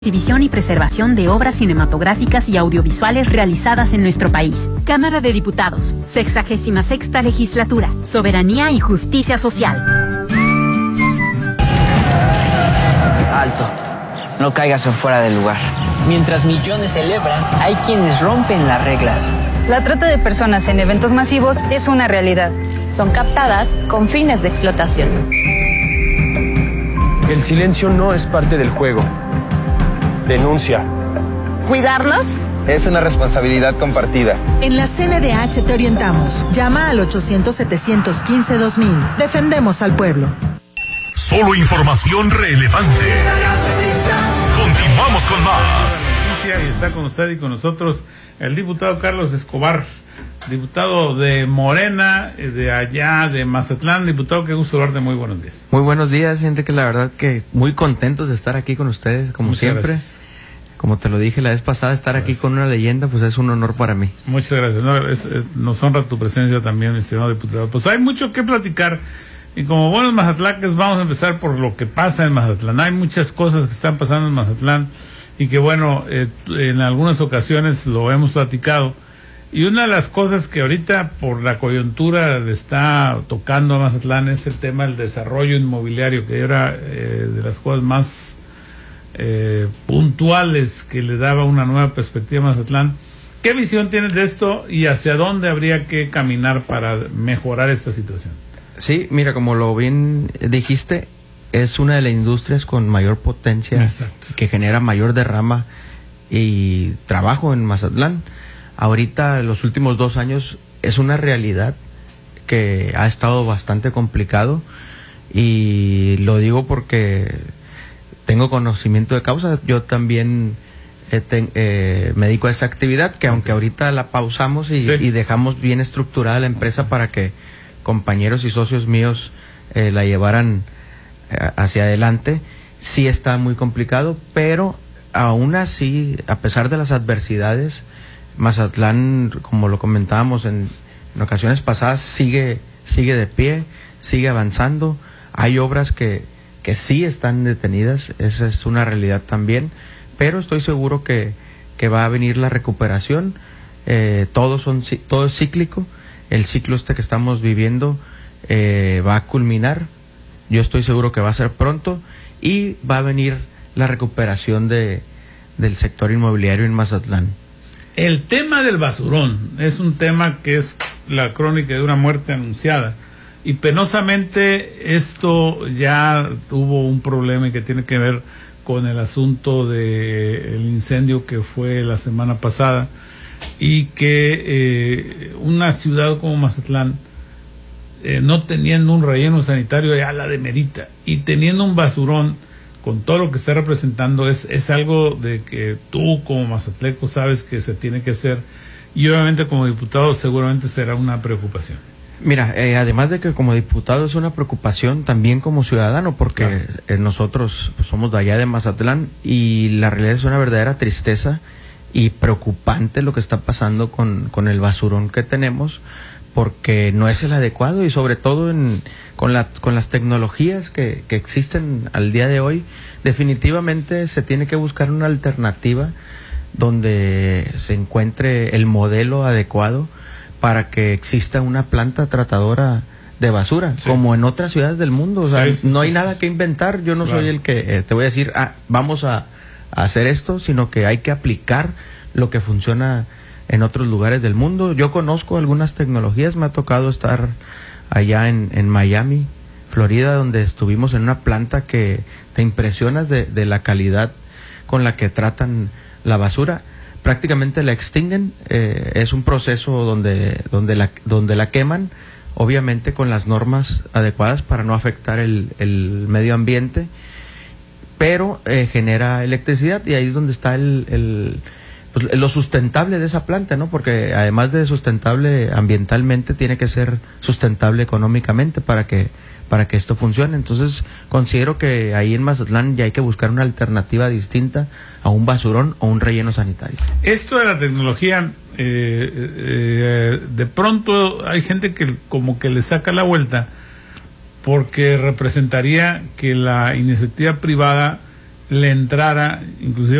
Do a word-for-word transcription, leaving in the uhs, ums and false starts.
Exhibición y preservación de obras cinematográficas y audiovisuales realizadas en nuestro país. Cámara de Diputados, sexagésima sexta Legislatura, Soberanía y Justicia Social. Alto, no caigas en fuera del lugar. Mientras millones celebran, hay quienes rompen las reglas. La trata de personas en eventos masivos es una realidad. Son captadas con fines de explotación. El silencio no es parte del juego. Denuncia. ¿Cuidarnos? Es una responsabilidad compartida. En la C N D H te orientamos. Llama al ochocientos, setecientos quince, dos mil. Defendemos al pueblo. Solo información relevante. Continuamos con más. Y está con usted y con nosotros el diputado Carlos Escobar, diputado de Morena, de allá de Mazatlán. Diputado, qué gusto verte, muy buenos días. Muy buenos días, Enrique, la verdad que muy contentos de estar aquí con ustedes, como Muchas siempre. Gracias. Como te lo dije la vez pasada, estar gracias. Aquí con una leyenda, pues es un honor para mí. Muchas gracias, no, es, es, nos honra tu presencia también, mi estimado diputado. Pues hay mucho que platicar, y como buenos mazatlaques vamos a empezar por lo que pasa en Mazatlán. Hay muchas cosas que están pasando en Mazatlán, y que bueno, eh, en algunas ocasiones lo hemos platicado. Y una de las cosas que ahorita por la coyuntura le está tocando a Mazatlán es el tema del desarrollo inmobiliario, que era eh, de las cosas más eh, puntuales que le daba una nueva perspectiva a Mazatlán. ¿Qué visión tienes de esto y hacia dónde habría que caminar para mejorar esta situación? Sí, mira, como lo bien dijiste, es una de las industrias con mayor potencia. Exacto. Que genera mayor derrama y trabajo en Mazatlán. Ahorita, los últimos dos años, es una realidad que ha estado bastante complicado, y lo digo porque tengo conocimiento de causa. Yo también eh, te, eh, me dedico a esa actividad, que aunque ahorita la pausamos y, sí. y dejamos bien estructurada la empresa para que compañeros y socios míos eh, la llevaran eh, hacia adelante, sí está muy complicado, pero aún así, a pesar de las adversidades, Mazatlán, como lo comentábamos en, en ocasiones pasadas, sigue sigue de pie, sigue avanzando. Hay obras que, que sí están detenidas, esa es una realidad también, pero estoy seguro que, que va a venir la recuperación. Eh, todo, son, todo es cíclico. El ciclo este que estamos viviendo eh, va a culminar. Yo estoy seguro que va a ser pronto, y va a venir la recuperación de, del sector inmobiliario en Mazatlán. El tema del basurón es un tema que es la crónica de una muerte anunciada, y penosamente esto ya tuvo un problema que tiene que ver con el asunto del incendio que fue la semana pasada, y que eh, una ciudad como Mazatlán, eh, no teniendo un relleno sanitario, ya la demerita, y teniendo un basurón con todo lo que está representando, es, es algo de que tú como mazatleco sabes que se tiene que hacer, y obviamente como diputado seguramente será una preocupación. Mira, eh, además de que como diputado es una preocupación, también como ciudadano, porque claro. eh, nosotros pues, somos de allá de Mazatlán, y la realidad es una verdadera tristeza y preocupante lo que está pasando con, con el basurón que tenemos, porque no es el adecuado, y sobre todo en, con, la, con las tecnologías que, que existen al día de hoy, definitivamente se tiene que buscar una alternativa donde se encuentre el modelo adecuado para que exista una planta tratadora de basura, sí. como en otras ciudades del mundo. O sea, sí, sí, no hay sí, nada sí. que inventar. Yo no claro. soy el que eh, te voy a decir, ah, vamos a, a hacer esto, sino que hay que aplicar lo que funciona en otros lugares del mundo. Yo conozco algunas tecnologías, me ha tocado estar allá en, en Miami, Florida, donde estuvimos en una planta que te impresionas de, de la calidad con la que tratan la basura. Prácticamente la extinguen, eh, es un proceso donde, donde, la, donde la queman, obviamente con las normas adecuadas para no afectar el, el medio ambiente, pero eh, genera electricidad, y ahí es donde está el... el pues lo sustentable de esa planta, ¿no? Porque además de sustentable ambientalmente, tiene que ser sustentable económicamente para que para que esto funcione. Entonces, considero que ahí en Mazatlán ya hay que buscar una alternativa distinta a un basurón o un relleno sanitario. Esto de la tecnología, eh, eh, de pronto hay gente que como que le saca la vuelta, porque representaría que la iniciativa privada le entrara, inclusive